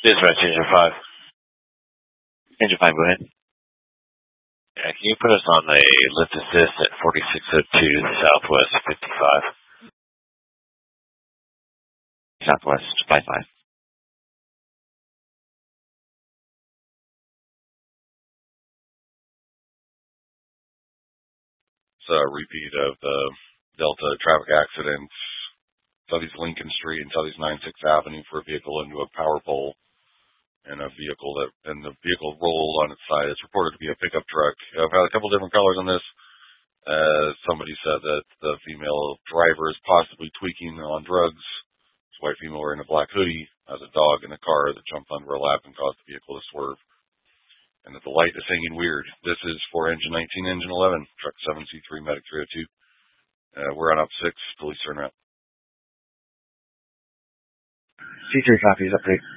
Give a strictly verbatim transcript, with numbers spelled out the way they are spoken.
Dispatch, Engine five. Engine five, go ahead. Yeah, can you put us on a lift assist at forty-six oh two Southwest fifty-five? Southwest fifty-five. It's a repeat of the Delta traffic accident, Southeast Lincoln Street and Southeast ninety-sixth Avenue for a vehicle into a power pole, and a vehicle that, and the vehicle rolled on its side. It's reported to be a pickup truck. I've had a couple different colors on this. Uh, somebody said that the female driver is possibly tweaking on drugs. This white female wearing a black hoodie has a dog in the car that jumped under a lap and caused the vehicle to swerve. And that the light is hanging weird. This is for engine nineteen, engine eleven, truck seven C three, medic three oh two. Uh, we're on up six, police turn around. C three copies, update.